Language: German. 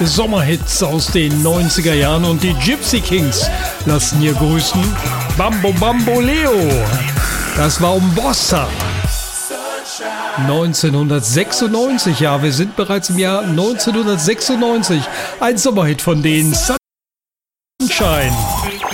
Sommerhits aus den 90er Jahren und die Gypsy Kings lassen hier grüßen. Bambo Bamboleo, das war Umbossa. 1996, ja, wir sind bereits im Jahr 1996. Ein Sommerhit von denen, Sunshine.